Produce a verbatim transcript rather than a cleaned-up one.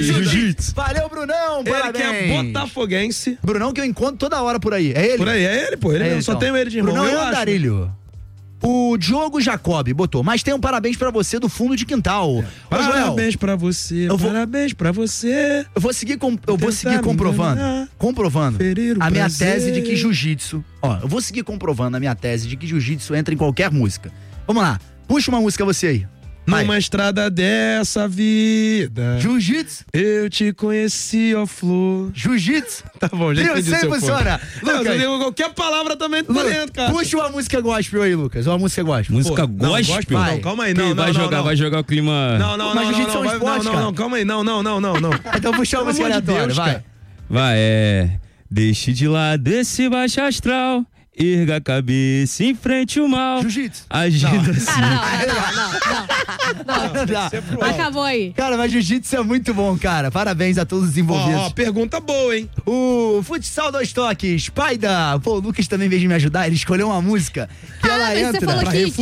Jiu-jitsu. Valeu, Brunão, Ele parabéns. que é botafoguense. Brunão que eu encontro toda hora por aí. É ele? Por aí, é ele, pô. Ele É mesmo, ele, só então. tenho ele de irmão. Brunão eu é acho. andarilho. O Diogo Jacob botou, mas tem um parabéns pra você do fundo de quintal. Ô, Joel, Parabéns pra você, Eu vou- parabéns pra você. eu vou seguir, com, eu vou Tentar seguir me comprovando, enganar, comprovando ferir o a minha prazer. tese de que jiu-jitsu, ó, eu vou seguir comprovando a minha tese de que jiu-jitsu entra em qualquer música. Vamos lá, puxa uma música você aí. Vai. Numa estrada dessa vida, Jiu-jitsu, eu te conheci, ó flor. jiu-jitsu. Tá bom, já Viu? entendi Isso aí seu funciona. ponto. Não, Lucas. eu digo qualquer palavra também tá Lu- dentro, cara. Puxa uma música gospel aí, Lucas, uma música gospel. Música Pô, não, gospel? gospel não, Vai. calma aí, Quem não, não, vai não, jogar, não. vai jogar o clima. Não, não, Mas não, não, jiu-jitsu é um não, vai- esporte, não, não, cara. não, calma aí, não, não, não, não, não. Então puxa uma Pelo música amor de aleatória, Deus, vai. cara. Vai, é. Deixe de lado esse baixo astral. Erga a cabeça, em frente o mal. Jiu-jitsu. Agindo assim. Cara, não, não, não, não, Não dá. não, não. Acabou aí. Cara, mas jiu-jitsu é muito bom, cara. Parabéns a todos os Ó, envolvidos. ó, pergunta boa, hein? O Futsal dois Toques, Paida. Pô, o Lucas também, em vez de me ajudar, ele escolheu uma música que Ah, ela mas você entra. falou pra que